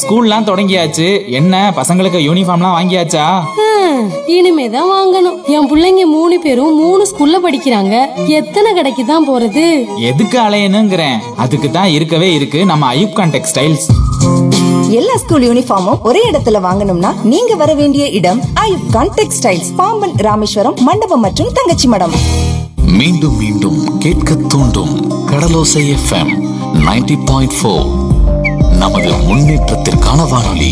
ஸ்கூல்லாம் தொடங்கியாச்சு. என்ன பசங்களுக்கு யூனிஃபார்ம்லாம் வாங்கியாச்சா? இனிமேதான் வாங்கணும். என் பிள்ளைங்க 3 பேரும் 3 ஸ்கூல்ல படிக்கிறாங்க. எத்தனை கடைக்கு தான் போறது? எதுக்கு அலையணுங்கிறேன். அதுக்கு தான் இருக்கவே இருக்கு நம்ம ஐயூப் கான் டெக்ஸ்டைல்ஸ். எல்லா ஸ்கூல் யூனிஃபார்மும் ஒரே இடத்துல வாங்கணும்னா நீங்க வர வேண்டிய இடம் ஐயூப் கான் டெக்ஸ்டைல்ஸ், பாம்பன், ராமேஸ்வரம், மண்டபம் மற்றும் தங்கச்சி மடம். மீண்டும் மீண்டும் கேட்க தூண்டும் கடலோசை FM 90.4. நமது முன்னேற்றத்திற்கான வானொலி.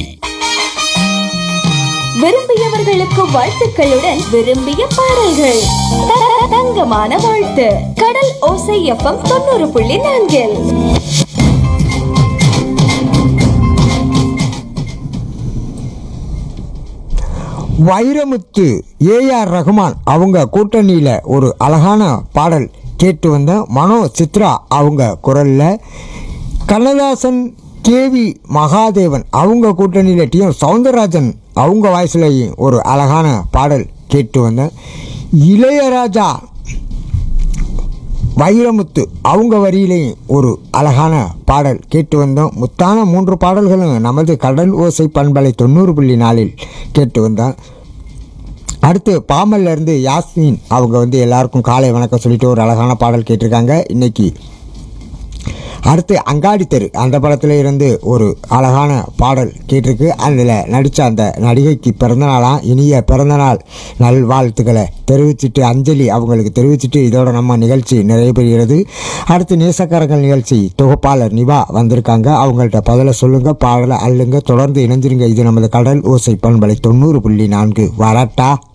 விரும்பியவர்களுக்கு வாழ்த்துக்களுடன் விரும்பிய பாடல்கள். தங்கமான வாழ்த்து. கடல் ஓசை FM 90.4. வைரமுத்து ஏஆர் ரஹ்மான் அவங்க கூட்டணியில் ஒரு அழகான பாடல் கேட்டு வந்த மனோ சித்ரா அவங்க குரலில், கண்ணதாசன் கேவி மகாதேவன் அவங்க கூட்டணியில் டிஎம் சவுந்தரராஜன் அவங்க வாய்ஸ்லையும் ஒரு அழகான பாடல் கேட்டு வந்த, இளையராஜா வைரமுத்து அவங்க வரியிலையும் ஒரு அழகான பாடல் கேட்டு வந்தோம். முத்தான 3 பாடல்களும் நமது கடல் ஓசை பண்பலை 90.4 கேட்டு வந்தோம். அடுத்து பாமல்லேருந்து யாஸ்மின் அவங்க எல்லாருக்கும் காலை வணக்கம் சொல்லிட்டு ஒரு அழகான பாடல் கேட்டிருக்காங்க இன்னைக்கு. அடுத்து அங்காடி தெரு அந்த படத்தில் இருந்து ஒரு அழகான பாடல் கேட்டிருக்கு. அதில் நடித்த அந்த நடிகைக்கு பிறந்தநாளாம். இனிய பிறந்தநாள் நல்வாழ்த்துக்களை தெரிவிச்சுட்டு, அஞ்சலி அவங்களுக்கு தெரிவிச்சுட்டு இதோட நம்ம நிகழ்ச்சி நிறைவு பெறுகிறது. அடுத்து நேசக்காரர்கள் நிகழ்ச்சி தொகுப்பாளர் நிவா வந்திருக்காங்க. அவங்கள்ட்ட பதில சொல்லுங்கள், பாடலை அள்ளுங்க, தொடர்ந்து இணைஞ்சிருங்க. இது நமது கடல் ஓசை பண்பலை 90.4. வரட்டா.